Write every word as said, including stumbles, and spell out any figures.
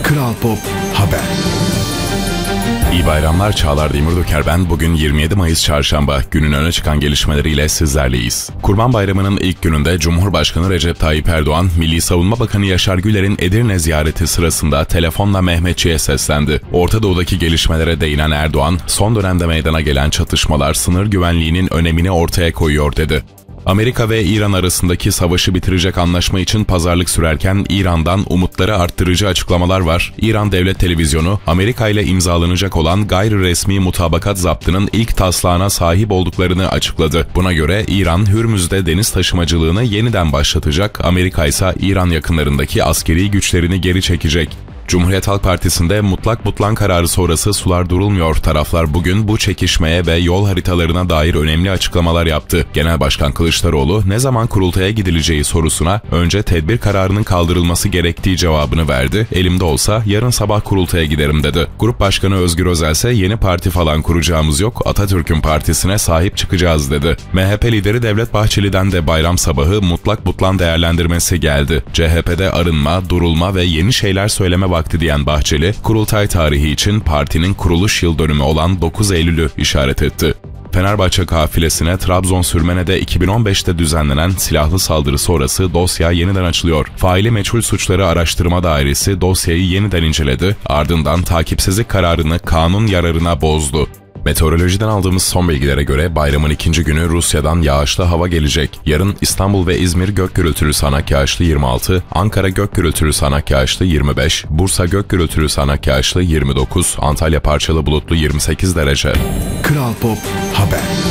Kral Pop Haber. İyi bayramlar, Çağlar Demirdoker ben. Bugün yirmi yedi Mayıs Çarşamba, günün öne çıkan gelişmeleriyle sizlerleyiz. Kurban Bayramı'nın ilk gününde Cumhurbaşkanı Recep Tayyip Erdoğan, Milli Savunma Bakanı Yaşar Güler'in Edirne ziyareti sırasında telefonla Mehmetçiğe seslendi. Orta Doğu'daki gelişmelere değinen Erdoğan, son dönemde meydana gelen çatışmalar sınır güvenliğinin önemini ortaya koyuyor dedi. Amerika ve İran arasındaki savaşı bitirecek anlaşma için pazarlık sürerken İran'dan umutları arttırıcı açıklamalar var. İran Devlet Televizyonu, Amerika ile imzalanacak olan gayri resmi mutabakat zaptının ilk taslağına sahip olduklarını açıkladı. Buna göre İran, Hürmüz'de deniz taşımacılığını yeniden başlatacak, Amerika ise İran yakınlarındaki askeri güçlerini geri çekecek. Cumhuriyet Halk Partisi'nde mutlak butlan kararı sonrası sular durulmuyor. Taraflar bugün bu çekişmeye ve yol haritalarına dair önemli açıklamalar yaptı. Genel Başkan Kılıçdaroğlu ne zaman kurultaya gidileceği sorusuna önce tedbir kararının kaldırılması gerektiği cevabını verdi. Elimde olsa yarın sabah kurultaya giderim dedi. Grup Başkanı Özgür Özel ise yeni parti falan kuracağımız yok, Atatürk'ün partisine sahip çıkacağız dedi. M H P lideri Devlet Bahçeli'den de bayram sabahı mutlak butlan değerlendirmesi geldi. C H P'de arınma, durulma ve yeni şeyler söyleme vakti diyen Bahçeli, kurultay tarihi için partinin kuruluş yıl dönümü olan dokuz Eylül'ü işaret etti. Fenerbahçe kafilesine Trabzon Sürmene'de iki bin on beşte düzenlenen silahlı saldırı sonrası dosya yeniden açılıyor. Faili meçhul suçları araştırma dairesi dosyayı yeniden inceledi, ardından takipsizlik kararını kanun yararına bozdu. Meteorolojiden aldığımız son bilgilere göre bayramın ikinci günü Rusya'dan yağışlı hava gelecek. Yarın İstanbul ve İzmir gök gürültülü sağanak yağışlı yirmi altı, Ankara gök gürültülü sağanak yağışlı yirmi beş, Bursa gök gürültülü sağanak yağışlı yirmi dokuz, Antalya parçalı bulutlu yirmi sekiz derece. Kral Pop Haber.